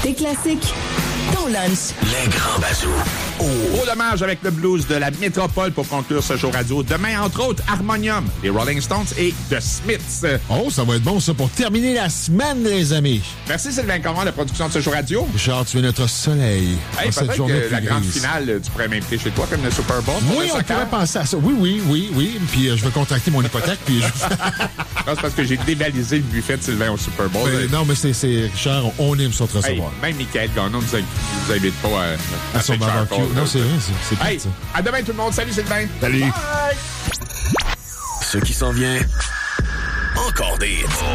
Tes classiques, ton lunch. Les grands bazous. Beau dommage avec le blues de la métropole pour conclure ce show radio. Demain, entre autres, Harmonium, les Rolling Stones et The Smiths. Oh, ça va être bon, ça, pour terminer la semaine, les amis. Merci Sylvain Caron, la production de ce show radio. Richard, tu es notre soleil. Hey, cette peut-être journée que la plus grande grise. finale, tu pourrais m'inviter chez toi comme le Super Bowl. Oui, on pourrait penser à ça. Oui. Puis je vais contracter mon hypothèque. Puis Non, c'est parce que j'ai dévalisé le buffet de Sylvain au Super Bowl. non, mais c'est Richard, on aime ça te recevoir. Hey, même Michael Gagnon nous invite pas À son barbecue. Non, c'est vrai, c'est Hey, plate, ça. à demain tout le monde. Salut Sylvain. Salut. Bye. Ce qui s'en vient, encore des hits.